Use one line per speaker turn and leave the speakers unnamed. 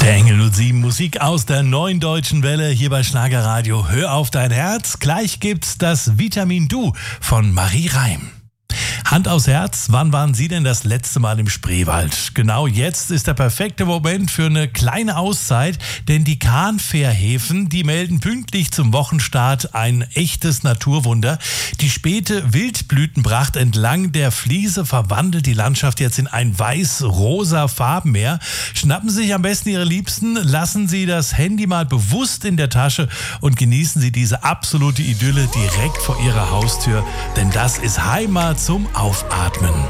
Der Engel 07, Musik aus der neuen deutschen Welle hier bei Schlagerradio. Hör auf dein Herz, gleich gibt's das Vitamin Du von Marie Reim. Hand aufs Herz, wann waren Sie denn das letzte Mal im Spreewald? Genau jetzt ist der perfekte Moment für eine kleine Auszeit, denn die Kahnfährhäfen, die melden pünktlich zum Wochenstart ein echtes Naturwunder. Die späte Wildblütenpracht entlang der Fliese verwandelt die Landschaft jetzt in ein weiß-rosa Farbenmeer. Schnappen Sie sich am besten Ihre Liebsten, lassen Sie das Handy mal bewusst in der Tasche und genießen Sie diese absolute Idylle direkt vor Ihrer Haustür, denn das ist Heimat zum Aufatmen.